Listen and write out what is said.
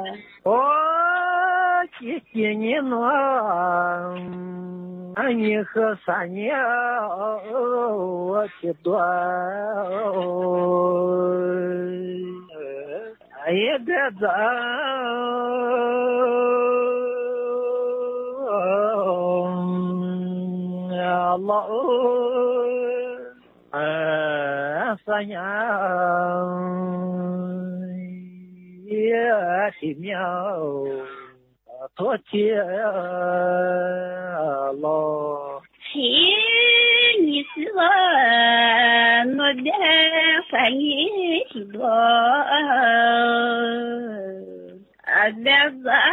谢谢你呢，你和3年我的多，也该走。老3年也是苗多结老。 你是我的3年是多，